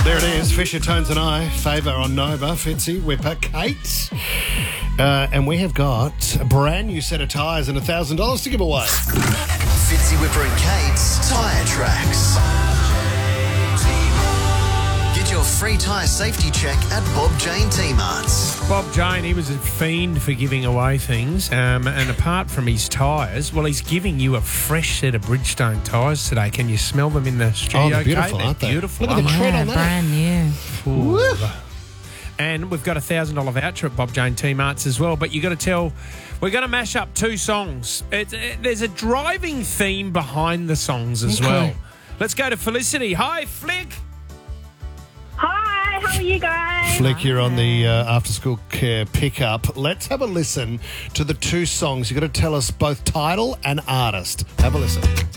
There it is, Fisher, Tones and I, Favour on Nova, Fitzy, Whipper, Kate. And we have got a brand new set of tyres and $1,000 to give away. Fitzy, Whipper and Kate's Tyre Tracks. Get your free tyre safety check at Bob Jane T-Marts. Bob Jane, he was a fiend for giving away things. And apart from his tyres, well, he's giving you a fresh set of Bridgestone tyres today. Can you smell them in the studio? Oh, they're beautiful, Kate? aren't they? Beautiful. Look at the tread on that. Brand new. Ooh. And we've got a $1,000 voucher at Bob Jane T-Marts as well. But you got to tell, we're going to mash up two songs. There's a driving theme behind the songs as well. Let's go to Felicity. Hi, Flick. Hi, how are you guys? Flick, you're on the after-school care pickup. Let's have a listen to the two songs. You've got to tell us both title and artist. Have a listen.